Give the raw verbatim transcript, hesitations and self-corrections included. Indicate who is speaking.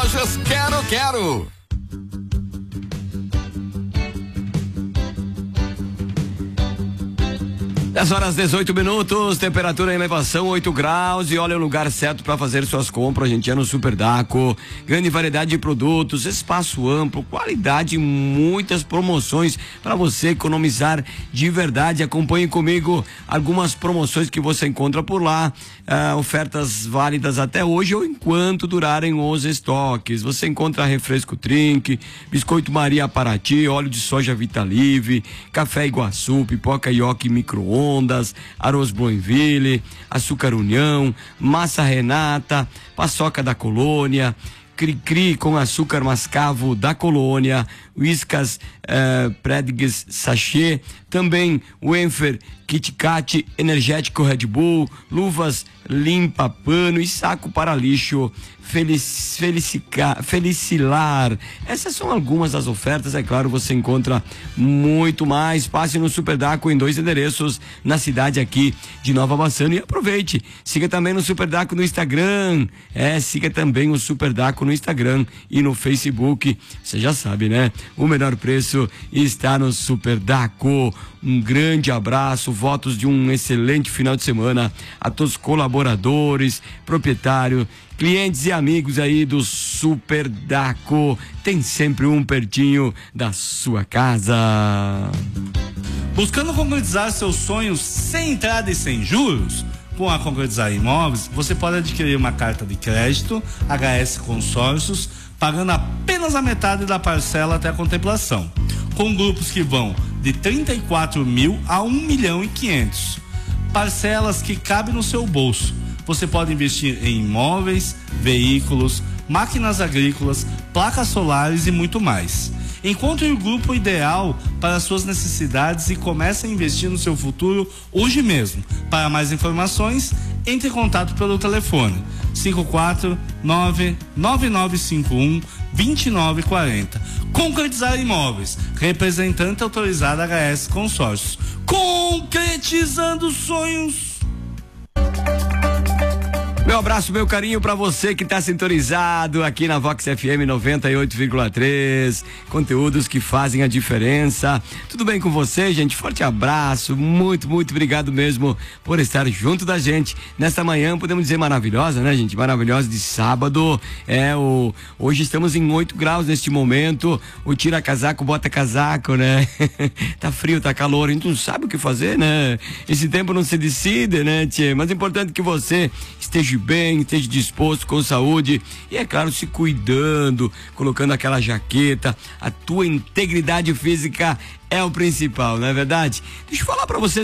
Speaker 1: Lojas Quero Quero. dez horas dezoito minutos, temperatura em elevação oito graus, e olha o lugar certo para fazer suas compras, gente, é no Super Daco. Grande variedade de produtos, espaço amplo, qualidade e muitas promoções para você economizar de verdade. Acompanhe comigo algumas promoções que você encontra por lá, ah, ofertas válidas até hoje ou enquanto durarem os estoques. Você encontra refresco Trink, biscoito Maria Paraty, óleo de soja Vitalive, café Iguaçu, pipoca Yoki micro-ondas, ondas, arroz Boinville, açúcar União, massa Renata, paçoca da Colônia, cri-cri com açúcar mascavo da Colônia, whiskas uh, Predges sachê, também Wenfer Kit Kat energético Red Bull, luvas limpa pano e saco para lixo Felic, Felicica, Felicilar. Essas são algumas das ofertas, é claro, você encontra muito mais. Passe no Super Daco em dois endereços na cidade aqui de Nova Bassano e aproveite. Siga também no Super Daco no Instagram, é, siga também o Super Daco no Instagram e no Facebook. Você já sabe, né? O menor preço está no Super Daco. Um grande abraço, votos de um excelente final de semana a todos os colaboradores, proprietário, clientes e amigos aí do Super Daco. Tem sempre um pertinho da sua casa.
Speaker 2: Buscando concretizar seus sonhos sem entrada e sem juros? Com a Concretizar Imóveis, você pode adquirir uma carta de crédito H S Consórcios, pagando apenas a metade da parcela até a contemplação, com grupos que vão de trinta e quatro mil a um milhão e quinhentos. Parcelas que cabem no seu bolso. Você pode investir em imóveis, veículos, máquinas agrícolas, placas solares e muito mais. Encontre o grupo ideal para suas necessidades e comece a investir no seu futuro hoje mesmo. Para mais informações, entre em contato pelo telefone cinco quatro nove, nove nove cinco um, dois nove quatro zero. Concretizar Imóveis, representante autorizada H S Consórcios. Concretizando sonhos.
Speaker 1: Meu abraço, meu carinho pra você que tá sintonizado aqui na Vox F M noventa e oito vírgula três. Conteúdos que fazem a diferença. Tudo bem com você, gente? Forte abraço. Muito, muito obrigado mesmo por estar junto da gente nesta manhã, podemos dizer maravilhosa, né, gente? Maravilhosa de sábado. É o hoje estamos em oito graus neste momento. O tira casaco, bota casaco, né? Tá frio, tá calor, a gente não sabe o que fazer, né? Esse tempo não se decide, né, tchê? Mas é importante que você esteja bem, esteja disposto, com saúde e, é claro, se cuidando, colocando aquela jaqueta. A tua integridade física é o principal, não é verdade? Deixa eu falar pra vocês